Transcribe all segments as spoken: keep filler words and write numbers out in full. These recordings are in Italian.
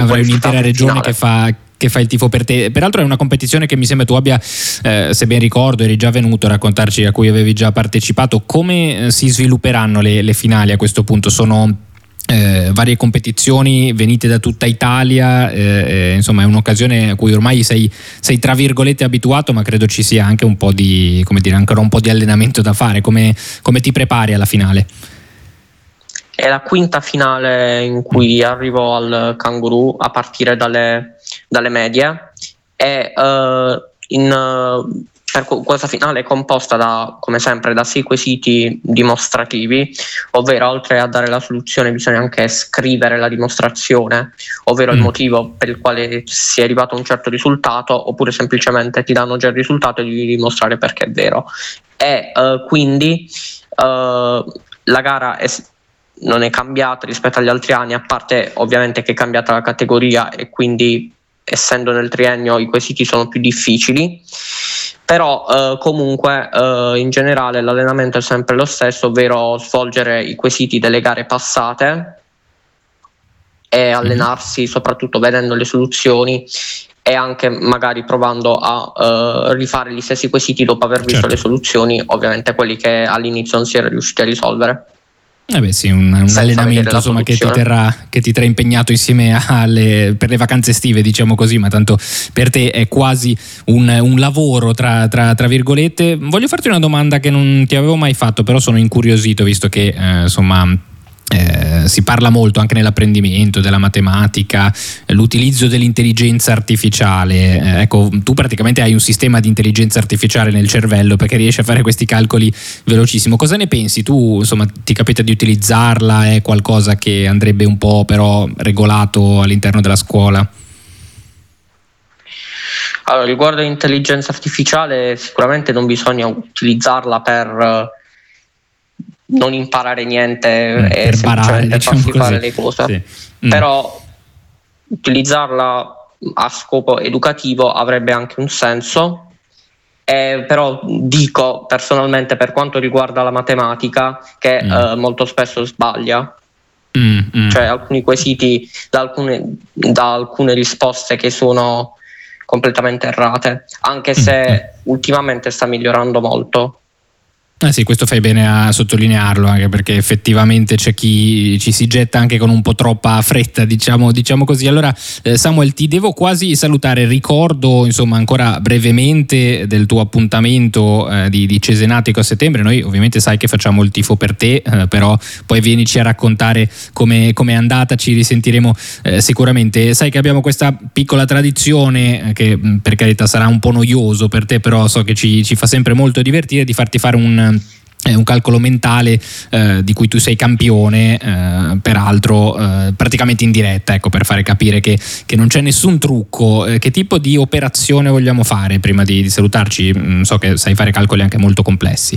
avrai un'intera regione che fa che fa il tifo per te. Peraltro è una competizione che mi sembra tu abbia, eh, se ben ricordo, eri già venuto a raccontarci, a cui avevi già partecipato. Come eh, si svilupperanno le, le finali a questo punto? Sono eh, varie competizioni venite da tutta Italia, eh, eh, insomma è un'occasione a cui ormai sei, sei tra virgolette abituato, ma credo ci sia anche un po' di, come dire, ancora un po' di allenamento da fare. Come, come ti prepari alla finale? È la quinta finale in cui arrivo al Kangaroo a partire dalle, dalle medie e uh, in, uh, per questa finale è composta da, come sempre, da sei quesiti dimostrativi, ovvero oltre a dare la soluzione bisogna anche scrivere la dimostrazione, ovvero mm. il motivo per il quale si è arrivato a un certo risultato, oppure semplicemente ti danno già il risultato e devi dimostrare perché è vero. E uh, quindi uh, la gara è non è cambiata rispetto agli altri anni, a parte ovviamente che è cambiata la categoria e quindi essendo nel triennio i quesiti sono più difficili, però eh, comunque eh, in generale l'allenamento è sempre lo stesso, ovvero svolgere i quesiti delle gare passate e allenarsi soprattutto vedendo le soluzioni e anche magari provando a uh, rifare gli stessi quesiti dopo aver visto certo. le soluzioni, ovviamente quelli che all'inizio non si era riusciti a risolvere. Eh beh sì, un, un allenamento insomma che ti terrà che ti terrà impegnato insieme alle per le vacanze estive, diciamo così, ma tanto per te è quasi un, un lavoro tra, tra, tra virgolette. Voglio farti una domanda che non ti avevo mai fatto, però sono incuriosito visto che eh, insomma Eh, si parla molto anche nell'apprendimento della matematica, eh, l'utilizzo dell'intelligenza artificiale. Eh, ecco, tu praticamente hai un sistema di intelligenza artificiale nel cervello perché riesci a fare questi calcoli velocissimo. Cosa ne pensi? Tu, insomma, ti capita di utilizzarla? È qualcosa che andrebbe un po' però regolato all'interno della scuola? Allora, riguardo all'intelligenza artificiale, sicuramente non bisogna utilizzarla per non imparare niente mm, e semplicemente diciamo farsi così. fare le cose, sì. mm. però utilizzarla a scopo educativo avrebbe anche un senso, eh, però dico personalmente per quanto riguarda la matematica che mm. eh, molto spesso sbaglia, mm, mm. cioè alcuni quesiti da alcune, da alcune risposte che sono completamente errate, anche se mm. ultimamente sta migliorando molto. Eh sì, questo fai bene a sottolinearlo, anche perché effettivamente c'è chi ci si getta anche con un po' troppa fretta, diciamo, diciamo così. Allora eh, Samuel, ti devo quasi salutare, ricordo insomma ancora brevemente del tuo appuntamento eh, di, di Cesenatico a settembre. Noi ovviamente sai che facciamo il tifo per te, eh, però poi vienici a raccontare come è andata, ci risentiremo eh, sicuramente. Sai che abbiamo questa piccola tradizione eh, che per carità sarà un po' noioso per te, però so che ci, ci fa sempre molto divertire, di farti fare un È un calcolo mentale eh, di cui tu sei campione, eh, peraltro eh, praticamente in diretta, ecco, per fare capire che, che non c'è nessun trucco. Eh, che tipo di operazione vogliamo fare prima di, di salutarci? Mm, so che sai fare calcoli anche molto complessi.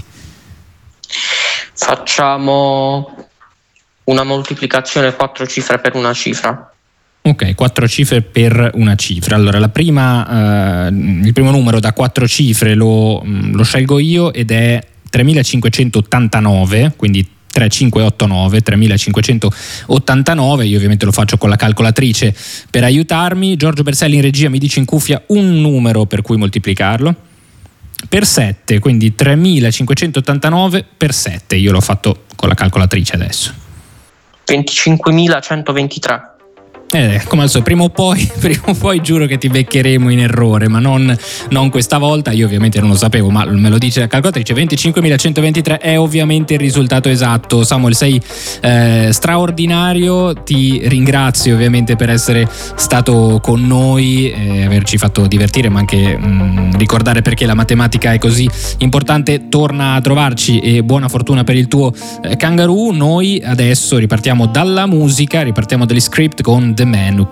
Facciamo una moltiplicazione quattro cifre per una cifra. Ok, quattro cifre per una cifra. Allora la prima, eh, il primo numero da quattro cifre lo, lo scelgo io ed è tremilacinquecentottantanove, quindi tremilacinquecentottantanove, tremilacinquecentottantanove. Io ovviamente lo faccio con la calcolatrice per aiutarmi. Giorgio Berselli in regia mi dice in cuffia un numero per cui moltiplicarlo per sette, quindi tremilacinquecentottantanove per sette. Io l'ho fatto con la calcolatrice adesso. venticinquemilacentoventitré. Eh, come al solito, prima o poi, prima o poi giuro che ti beccheremo in errore, ma non, non questa volta. Io ovviamente non lo sapevo, ma me lo dice la calcolatrice. venticinquemilacentoventitré è ovviamente il risultato esatto. Samuel, sei eh, straordinario, ti ringrazio ovviamente per essere stato con noi e averci fatto divertire, ma anche mh, ricordare perché la matematica è così importante. Torna a trovarci e buona fortuna per il tuo eh, Kangaroo. Noi adesso ripartiamo dalla musica, ripartiamo dagli script con The Man Who